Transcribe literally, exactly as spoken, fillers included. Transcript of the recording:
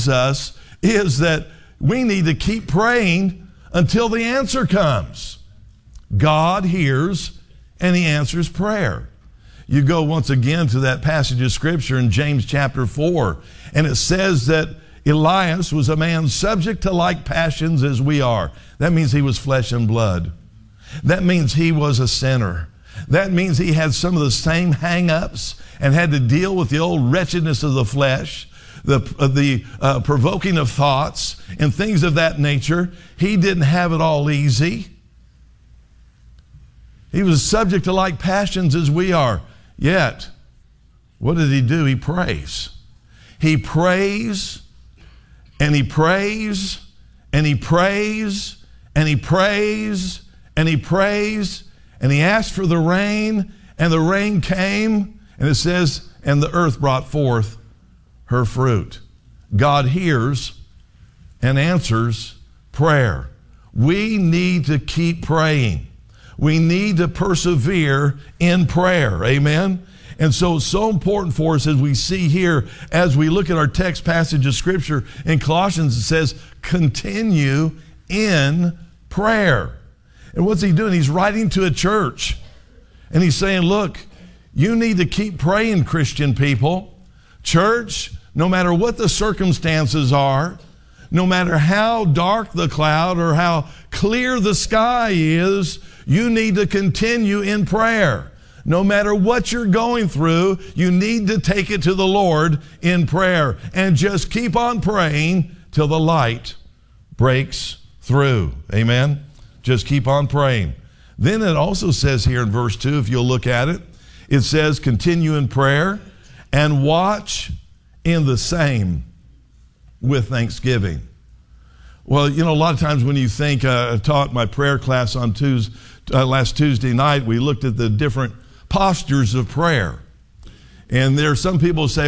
tells us is that we need to keep praying until the answer comes. God hears and he answers prayer. You go once again to that passage of Scripture in James chapter four, and it says that Elias was a man subject to like passions as we are. That means he was flesh and blood. That means he was a sinner. That means he had some of the same hang-ups and had to deal with the old wretchedness of the flesh, the, uh, the uh, provoking of thoughts and things of that nature. He didn't have it all easy. He was subject to like passions as we are. Yet, what did he do? He prays. He prays, and he prays, and he prays, and he prays, and he prays, and he asked for the rain, and the rain came, and it says, and the earth brought forth her fruit. God hears and answers prayer. We need to keep praying. We need to persevere in prayer. Amen? And so it's so important for us as we see here, as we look at our text passage of Scripture in Colossians, it says, continue in prayer. And what's he doing? He's writing to a church. And he's saying, look, you need to keep praying, Christian people. Church, no matter what the circumstances are, no matter how dark the cloud or how clear the sky is, you need to continue in prayer. No matter what you're going through, you need to take it to the Lord in prayer and just keep on praying till the light breaks through. Amen? Just keep on praying. Then it also says here in verse two, if you'll look at it, it says, continue in prayer and watch in the same with thanksgiving. Well, you know, a lot of times when you think, uh, I taught my prayer class on Tuesday, uh, last Tuesday night, we looked at the different postures of prayer. And there are some people who say,